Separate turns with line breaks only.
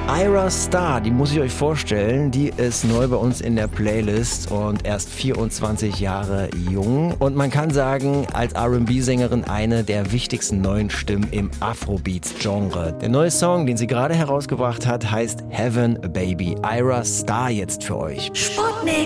Ayra Starr, die muss ich euch vorstellen, die ist neu bei uns in der Playlist und erst 24 Jahre jung. Und man kann sagen, als R&B-Sängerin eine der wichtigsten neuen Stimmen im Afrobeats-Genre. Der neue Song, den sie gerade herausgebracht hat, heißt Heaven Baby. Ayra Starr jetzt für euch.
Sputnik.